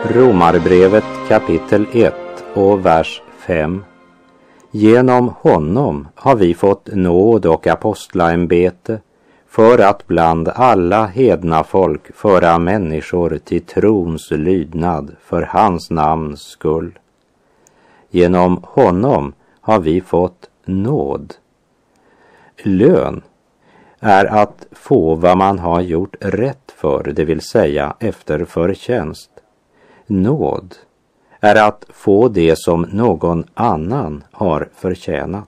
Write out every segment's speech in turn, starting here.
Romarbrevet kapitel 1 och vers 5. Genom honom har vi fått nåd och apostlaämbete för att bland alla hedna folk föra människor till trons lydnad för hans namns skull. Genom honom har vi fått nåd. Lön är att få vad man har gjort rätt för, det vill säga efter förtjänst. Nåd är att få det som någon annan har förtjänat.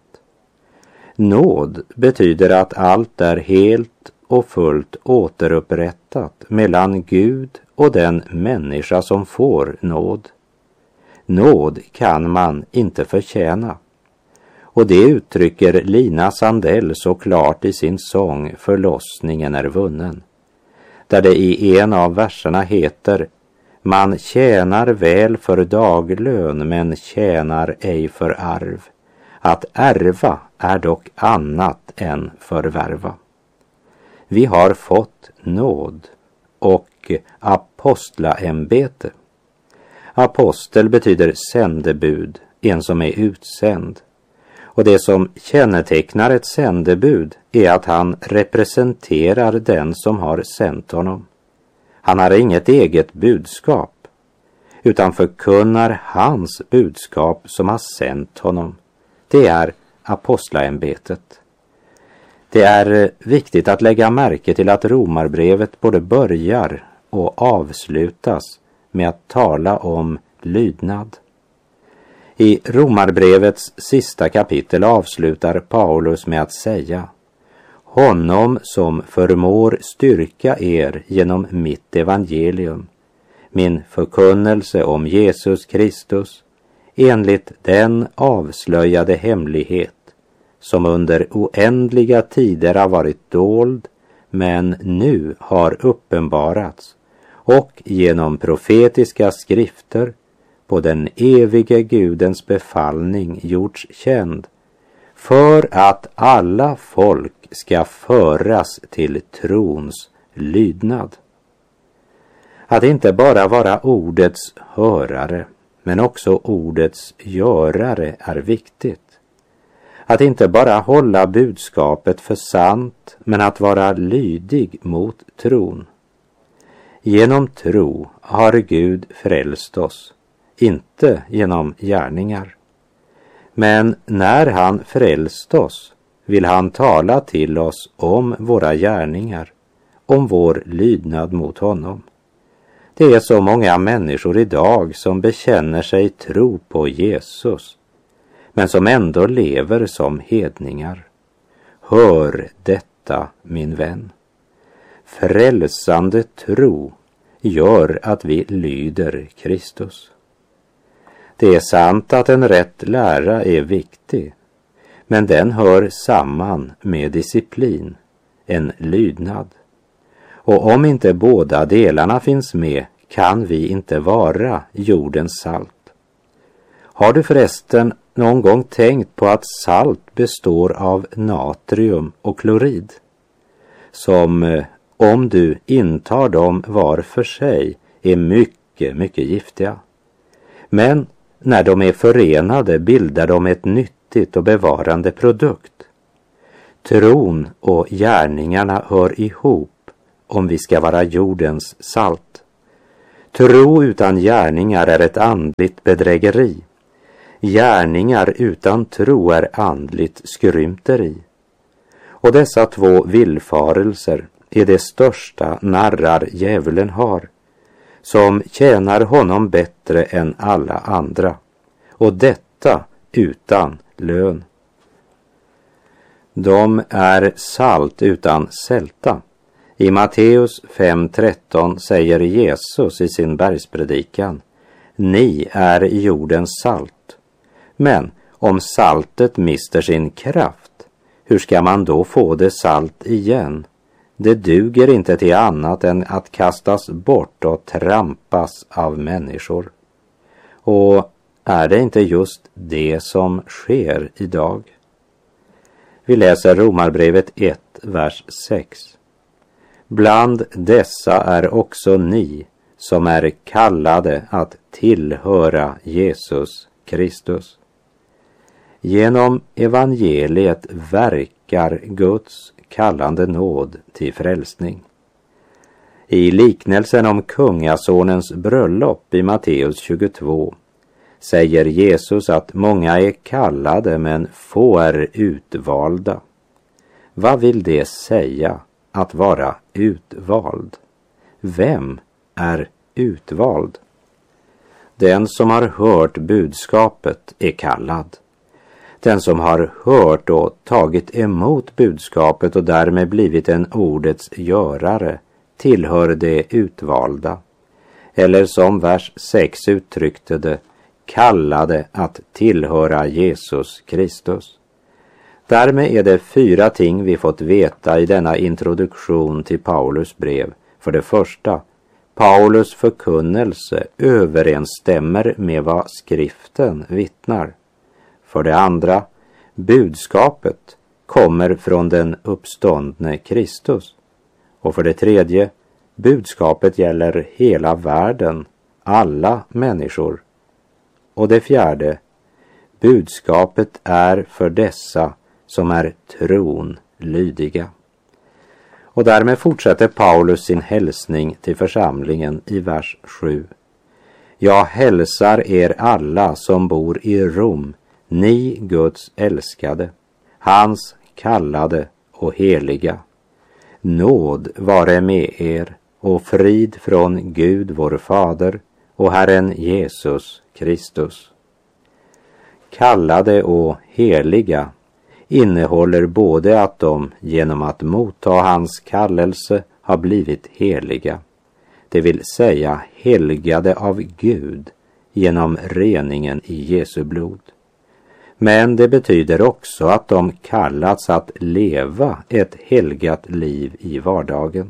Nåd betyder att allt är helt och fullt återupprättat mellan Gud och den människa som får nåd. Nåd kan man inte förtjäna. Och det uttrycker Lina Sandell så klart i sin sång Förlossningen är vunnen. Där det i en av verserna heter: man tjänar väl för daglön men tjänar ej för arv. Att ärva är dock annat än förvärva. Vi har fått nåd och apostlaämbete. Apostel betyder sändebud, en som är utsänd. Och det som kännetecknar ett sändebud är att han representerar den som har sänt honom. Han har inget eget budskap, utan förkunnar hans budskap som har sänt honom. Det är apostlaämbetet. Det är viktigt att lägga märke till att Romarbrevet både börjar och avslutas med att tala om lydnad. I Romarbrevets sista kapitel avslutar Paulus med att säga: honom som förmår styrka er genom mitt evangelium, min förkunnelse om Jesus Kristus, enligt den avslöjade hemlighet som under oändliga tider har varit dold, men nu har uppenbarats och genom profetiska skrifter på den evige Gudens befallning gjorts känd, för att alla folk ska föras till trons lydnad. Att inte bara vara ordets hörare, men också ordets görare är viktigt. Att inte bara hålla budskapet för sant, men att vara lydig mot tron. Genom tro har Gud frälst oss, inte genom gärningar. Men när han frälst oss vill han tala till oss om våra gärningar, om vår lydnad mot honom. Det är så många människor idag som bekänner sig tro på Jesus, men som ändå lever som hedningar. Hör detta, min vän. Frälsande tro gör att vi lyder Kristus. Det är sant att en rätt lära är viktig, men den hör samman med disciplin, en lydnad. Och om inte båda delarna finns med kan vi inte vara jordens salt. Har du förresten någon gång tänkt på att salt består av natrium och klorid, som om du intar dem var för sig är mycket giftiga. Men när de är förenade bildar de ett nyttigt och bevarande produkt. Tron och gärningarna hör ihop om vi ska vara jordens salt. Tro utan gärningar är ett andligt bedrägeri. Gärningar utan tro är andligt skrymteri. Och dessa två villfarelser är det största narrar djävulen har, som tjänar honom bättre än alla andra, och detta utan lön. De är salt utan sälta. I Matteus 5:13 säger Jesus i sin bergspredikan: ni är jordens salt. Men om saltet mister sin kraft, hur ska man då få det salt igen? Det duger inte till annat än att kastas bort och trampas av människor. Och är det inte just det som sker idag? Vi läser Romarbrevet 1, vers 6. Bland dessa är också ni, som är kallade att tillhöra Jesus Kristus. Genom evangeliet verkar Guds kallande nåd till frälsning. I liknelsen om kungasonens bröllop i Matteus 22 säger Jesus att många är kallade men få är utvalda. Vad vill det säga att vara utvald? Vem är utvald? Den som har hört budskapet är kallad. Den som har hört och tagit emot budskapet och därmed blivit en ordets görare tillhör det utvalda. Eller som vers 6 uttryckte det, kallade att tillhöra Jesus Kristus. Därmed är det 4 ting vi fått veta i denna introduktion till Paulus brev. För det första, Paulus förkunnelse överensstämmer med vad skriften vittnar. För det andra, budskapet kommer från den uppståndne Kristus. Och för det tredje, budskapet gäller hela världen, alla människor. Och det fjärde, budskapet är för dessa som är tron lydiga. Och därmed fortsätter Paulus sin hälsning till församlingen i vers 7. Jag hälsar er alla som bor i Rom, ni Guds älskade, hans kallade och heliga. Nåd vare med er och frid från Gud vår Fader och Herren Jesus Kristus. Kallade och heliga innehåller både att de genom att motta hans kallelse har blivit heliga, det vill säga helgade av Gud genom reningen i Jesu blod. Men det betyder också att de kallats att leva ett helgat liv i vardagen.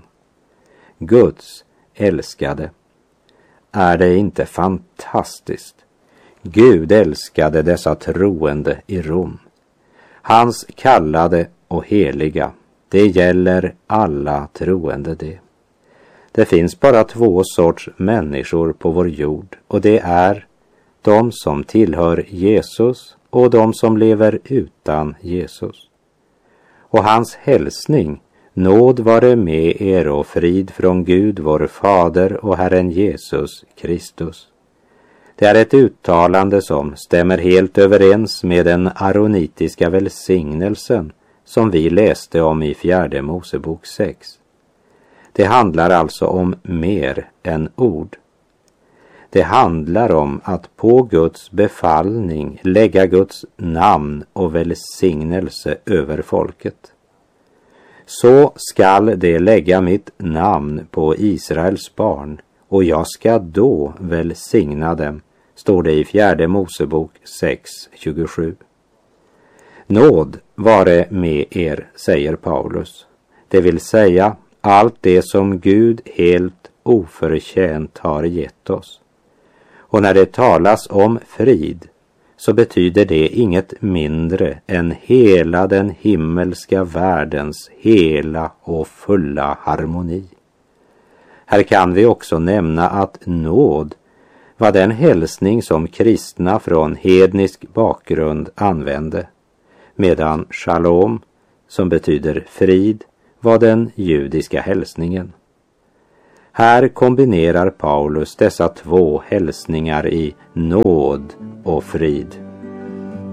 Guds älskade. Är det inte fantastiskt? Gud älskade dessa troende i Rom. Hans kallade och heliga, det gäller alla troende det. Det finns bara 2 sorts människor på vår jord, och det är de som tillhör Jesus och de som lever utan Jesus. Och hans hälsning, nåd vare med er och frid från Gud vår Fader och Herren Jesus Kristus. Det är ett uttalande som stämmer helt överens med den aronitiska välsignelsen som vi läste om i 4 Mosebok 6. Det handlar alltså om mer än ord. Det handlar om att på Guds befallning lägga Guds namn och välsignelse över folket. Så skall det lägga mitt namn på Israels barn, och jag ska då välsigna dem, står det i 4 Mosebok 6:27. Nåd vare med er, säger Paulus. Det vill säga allt det som Gud helt oförtjänt har gett oss. Och när det talas om frid så betyder det inget mindre än hela den himmelska världens hela och fulla harmoni. Här kan vi också nämna att nåd var den hälsning som kristna från hednisk bakgrund använde, medan shalom, som betyder frid, var den judiska hälsningen. Här kombinerar Paulus dessa 2 hälsningar i nåd och frid.